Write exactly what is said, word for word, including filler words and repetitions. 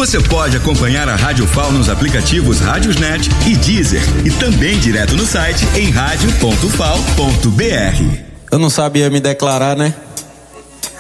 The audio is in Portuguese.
Você pode acompanhar a Rádio F A O nos aplicativos Rádiosnet e Deezer e também direto no site em rádio ponto fal ponto br. Eu não sabia me declarar, né?